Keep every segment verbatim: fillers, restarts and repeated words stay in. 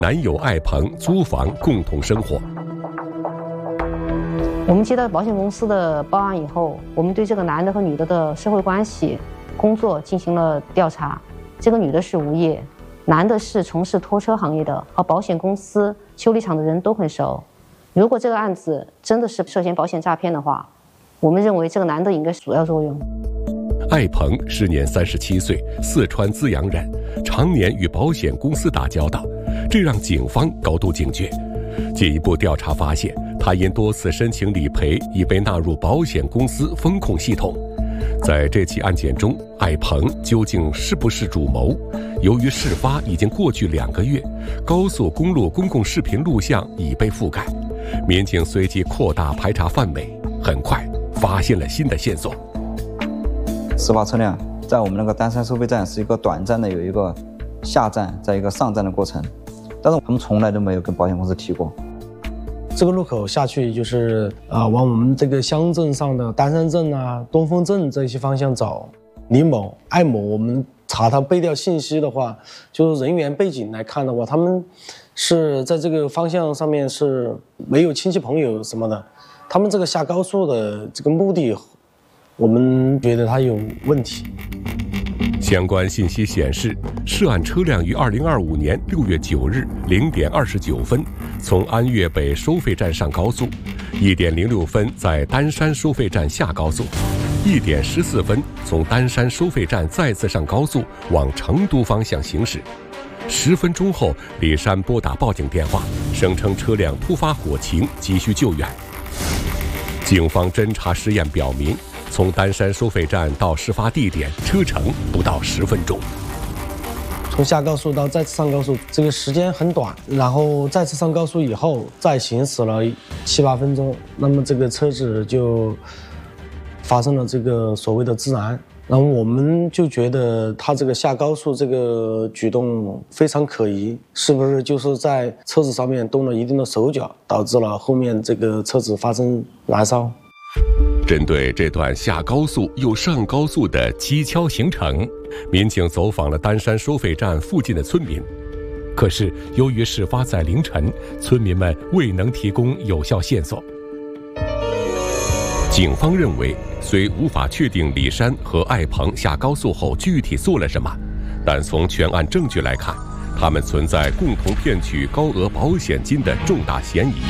男友艾鹏租房共同生活。 我们接到保险公司的报案以后，我们对这个男的和女的的社会关系、工作进行了调查。这个女的是无业，男的是从事拖车行业的，和保险公司、修理厂的人都很熟。如果这个案子真的是涉嫌保险诈骗的话，我们认为这个男的应该是主要作用。 艾鹏时年三十七岁，四川资阳人，常年与保险公司打交道，这让警方高度警觉。进一步调查发现，他因多次申请理赔，已被纳入保险公司风控系统。在这起案件中，艾鹏究竟是不是主谋？由于事发已经过去两个月，高速公路公共视频录像已被覆盖，民警随即扩大排查范围，很快发现了新的线索。 事发车辆在我们那个丹山收费站是一个短暂的有一个下站再一个上站的过程，但是他们从来都没有跟保险公司提过。 这个路口下去就是呃往我们这个乡镇上的丹山镇啊、东风镇这些方向走。李某、艾某，我们查他背调信息的话，就是人员背景来看的话，他们是在这个方向上面是没有亲戚朋友什么的。他们这个下高速的这个目的，我们觉得他有问题。 相关信息显示，涉案车辆于二零二五年六月九日零点二十九分从安岳北收费站上高速，一点零六分在丹山收费站下高速，一点十四分从丹山收费站再次上高速往成都方向行驶。十分钟后，李山拨打报警电话，声称车辆突发火情，急需救援。警方侦查实验表明，从丹山收费站到事发地点车程不到十分钟。 从下高速到再次上高速，这个时间很短，然后再次上高速以后再行驶了七八分钟，那么这个车子就发生了这个所谓的自燃。然后我们就觉得他这个下高速这个举动非常可疑，是不是就是在车子上面动了一定的手脚，导致了后面这个车子发生燃烧。 针对这段下高速又上高速的蹊跷行程，民警走访了丹山收费站附近的村民。可是由于事发在凌晨，村民们未能提供有效线索。警方认为，虽无法确定李山和艾鹏下高速后具体做了什么，但从全案证据来看，他们存在共同骗取高额保险金的重大嫌疑。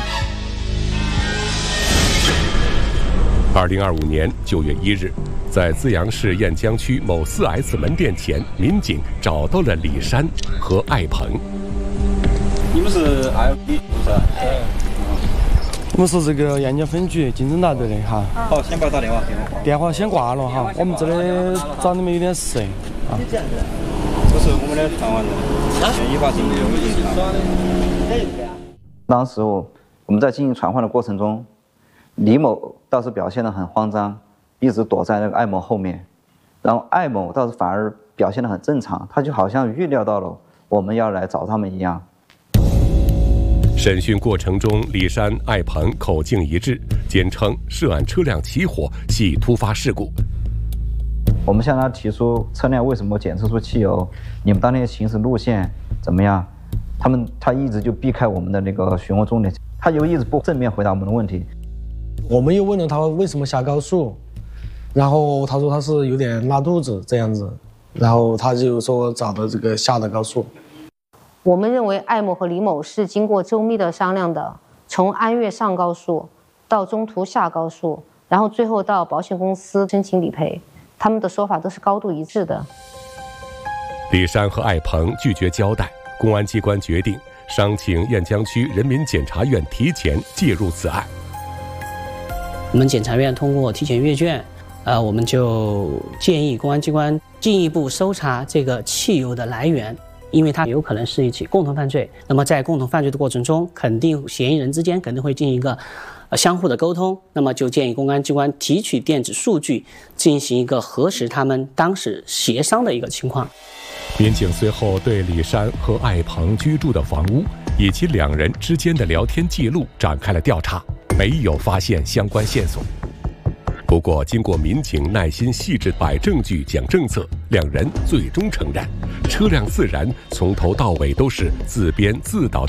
二零二五年九月一日，在资阳市雁江区某 四 S 门店前，民警找到了李山和艾鹏。 你们是 L P 是吧？ 我们是这个雁江分局经侦大队的哈。 好，先把打电话电话电话先挂了哈，我们这里找你们有点事啊。 这是我们的传唤人，先依法进行。 当时我们在进行传唤的过程中，李某倒是表现得很慌张，一直躲在那个艾某后面，然后艾某倒是反而表现得很正常，他就好像预料到了我们要来找他们一样。 审讯过程中，李山、艾鹏口径一致，坚称涉案车辆起火系突发事故。 我们向他提出车辆为什么检测出汽油，你们当天行驶路线怎么样，他们他一直就避开我们的那个询问重点，他就一直不正面回答我们的问题。 我们又问了他为什么下高速，然后他说他是有点拉肚子这样子，然后他就说找的这个下的高速。 我们认为艾某和李某是经过周密的商量的，从安岳上高速到中途下高速，然后最后到保险公司申请理赔，他们的说法都是高度一致的。 李山和艾鹏拒绝交代，公安机关决定商请雁江区人民检察院提前介入此案。 我们检察院通过提前阅卷，呃，我们就建议公安机关进一步搜查这个汽油的来源。因为它有可能是一起共同犯罪，那么在共同犯罪的过程中，肯定嫌疑人之间肯定会进行一个呃相互的沟通，那么就建议公安机关提取电子数据，进行一个核实他们当时协商的一个情况。 民警随后对李山和艾鹏居住的房屋以及两人之间的聊天记录展开了调查，没有发现相关线索。不过，经过民警耐心细致摆证据讲政策，两人最终承认，车辆自燃从头到尾都是自编自导